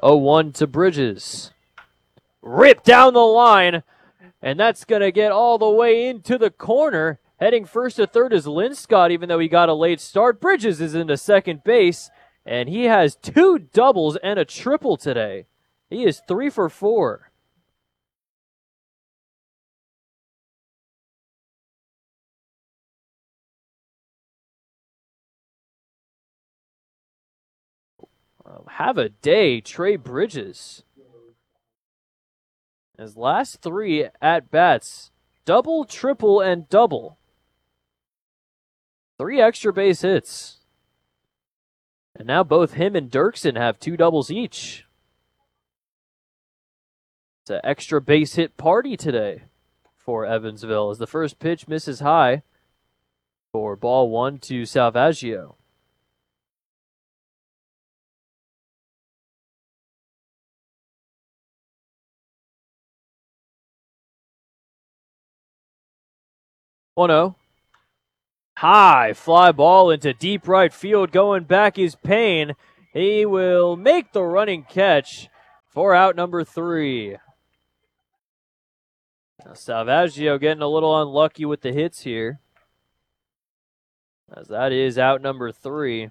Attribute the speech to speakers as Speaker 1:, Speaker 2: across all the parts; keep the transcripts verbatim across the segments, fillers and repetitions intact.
Speaker 1: oh one to Bridges. Rip down the line, and that's going to get all the way into the corner. Heading first to third is Linscott, even though he got a late start. Bridges is into second base, and he has two doubles and a triple today. He is three for four. Have a day, Trey Bridges. His last three at-bats, double, triple, and double. Three extra base hits. And now both him and Dirksen have two doubles each. It's an extra base hit party today for Evansville as the first pitch misses high for ball one to Salvaggio. one oh. High fly ball into deep right field. Going back is Payne. He will make the running catch for out number three. Now Salvaggio getting a little unlucky with the hits here, as that is out number three.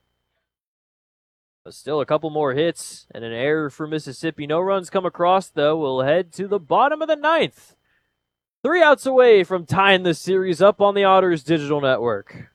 Speaker 1: But still a couple more hits and an error for Mississippi. No runs come across, though. We'll head to the bottom of the ninth. Three outs away from tying the series up on the Otters Digital Network.